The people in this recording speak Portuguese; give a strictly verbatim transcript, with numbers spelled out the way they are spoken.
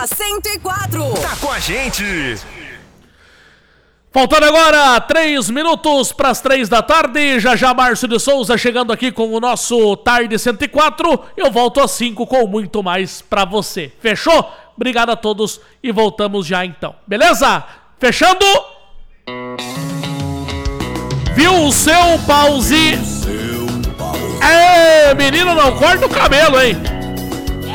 cento e quatro. Tá com a gente. Faltando agora três minutos para as três da tarde. Já já Márcio de Souza chegando aqui com o nosso Tarde cento e quatro. Eu volto às cinco com muito mais para você. Fechou? Obrigado a todos e voltamos já então. Beleza? Fechando. Viu o seu pause? É, menino, não corta o cabelo, hein?